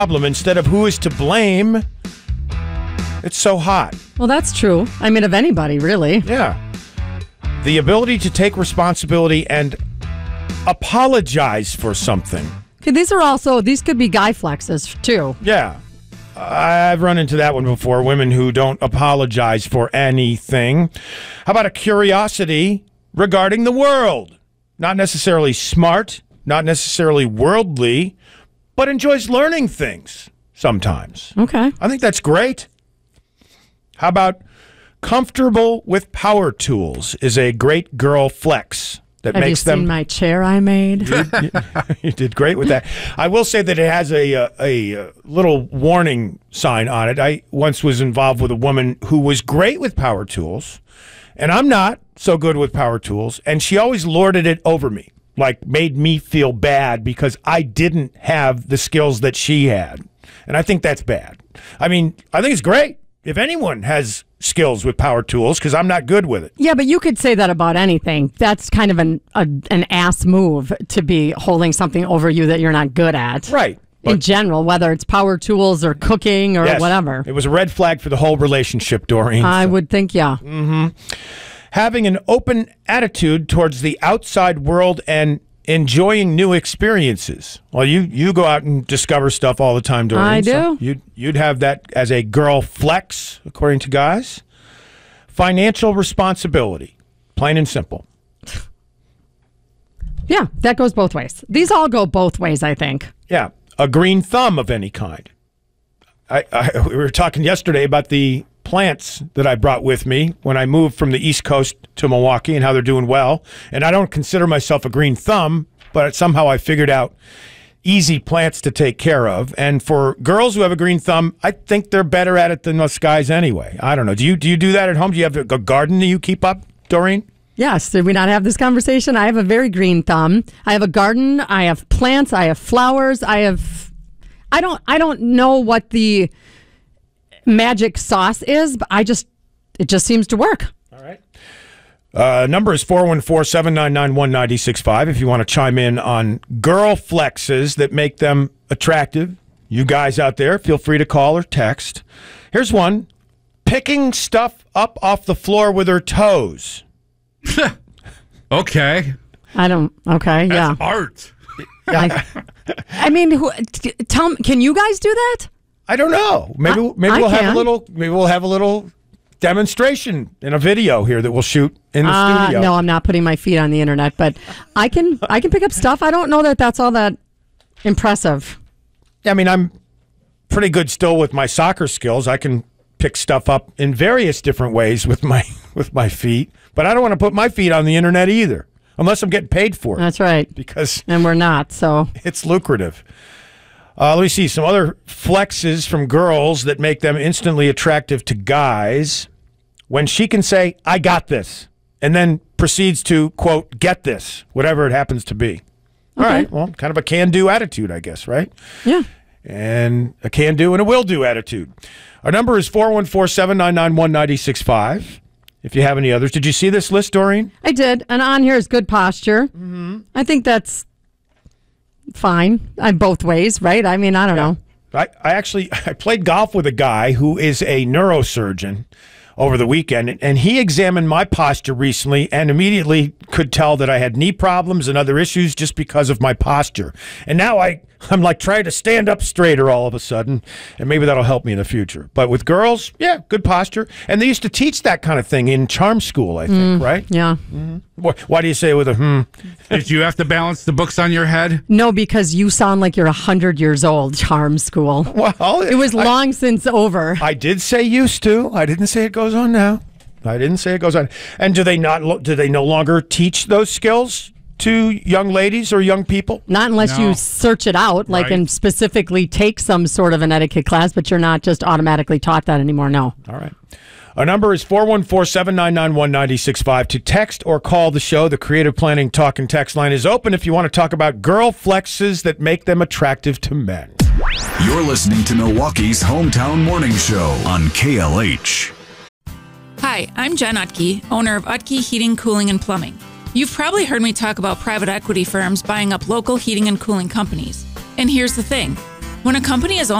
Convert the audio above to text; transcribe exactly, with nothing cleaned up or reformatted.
problem instead of who is to blame. It's so hot. Well, that's true. I mean, of anybody, really. Yeah. The ability to take responsibility and apologize for something. Okay, these are also, these could be guy flexes, too. Yeah. I've run into that one before. Women who don't apologize for anything. How about a curiosity regarding the world? Not necessarily smart, not necessarily worldly, but enjoys learning things sometimes. Okay. I think that's great. How about comfortable with power tools is a great girl flex that Have makes you seen them. my chair I made? you, you, you did great with that. I will say that it has a, a a little warning sign on it. I once was involved with a woman who was great with power tools, and I'm not so good with power tools, and she always lorded it over me, like made me feel bad because I didn't have the skills that she had, and I think that's bad. I mean, I think it's great if anyone has skills with power tools, because I'm not good with it. Yeah, but you could say that about anything. That's kind of an a, an ass move to be holding something over you that you're not good at. Right. In general, whether it's power tools or cooking or Yes, whatever. It was a red flag for the whole relationship, Doreen. I so. would think, yeah. Mm-hmm. Having an open attitude towards the outside world and enjoying new experiences. Well, you you go out and discover stuff all the time, Doreen. I do. So you'd, you'd have that as a girl flex, according to guys. Financial responsibility, plain and simple. Yeah, that goes both ways. These all go both ways, I think. Yeah, a green thumb of any kind. I, I we were talking yesterday about the plants that I brought with me when I moved from the East Coast to Milwaukee and how they're doing well. And I don't consider myself a green thumb, but somehow I figured out easy plants to take care of. And for girls who have a green thumb, I think they're better at it than us guys anyway. I don't know. Do you do you do that at home? Do you have a garden that you keep up, Doreen? Yes. Did we not have this conversation? I have a very green thumb. I have a garden. I have plants. I have flowers. I have. I don't. I don't know what the magic sauce is, but I just. It just seems to work. All right. Uh, number is four one four, seven nine nine, one nine six five if you want to chime in on girl flexes that make them attractive. You guys out there, feel free to call or text. Here's one. Picking stuff up off the floor with her toes. Okay. I don't. Okay. That's yeah. art. I, I mean, who, t- tell me, can you guys do that? I don't know. Maybe I- maybe I we'll have can. a little. Maybe we'll have a little demonstration in a video here that we'll shoot in the Uh, studio. no, I'm not putting my feet on the internet, but I can. I can pick up stuff. I don't know that that's all that impressive. I mean, I'm pretty good still with my soccer skills. I can pick stuff up in various different ways with my with my feet, but I don't want to put my feet on the internet either, unless I'm getting paid for it. That's right. Because and we're not, so it's lucrative. Uh, let me see some other flexes from girls that make them instantly attractive to guys. When she can say, "I got this," and then proceeds to, quote, "get this," whatever it happens to be. All Okay. right, well, kind of a can-do attitude, I guess, right? Yeah. And a can-do and a will-do attitude. Our number is four one four, seven nine nine, one nine six five. If you have any others. Did you see this list, Doreen? I did. And on here is good posture. Mm-hmm. I think that's fine. I'm both ways, right? I mean, I don't know. I, I actually I played golf with a guy who is a neurosurgeon over the weekend, and he examined my posture recently and immediately could tell that I had knee problems and other issues just because of my posture. And now I, I'm like trying to stand up straighter all of a sudden, and maybe that'll help me in the future. But with girls, yeah, good posture. And they used to teach that kind of thing in charm school, I think, Mm, right? Yeah. Mm-hmm. Why, why do you say it with a hmm? Did you have to balance the books on your head? No, because you sound like you're one hundred years old, charm school. Well, it was I, long since over. I did say used to. I didn't say it goes on now. I didn't say it goes on. And do they not? lo- Do they no longer teach those skills to young ladies or young people? Not unless No. you search it out, like, Right. and specifically take some sort of an etiquette class, but you're not just automatically taught that anymore. No. All right. Our number is four one four, seven nine nine, one nine six five. To text or call the show, the Creative Planning Talk and Text line is open if you want to talk about girl flexes that make them attractive to men. You're listening to Milwaukee's Hometown Morning Show on K L H. Hi, I'm Jen Utke, owner of Utke Heating, Cooling, and Plumbing. You've probably heard me talk about private equity firms buying up local heating and cooling companies. And here's the thing. When a company is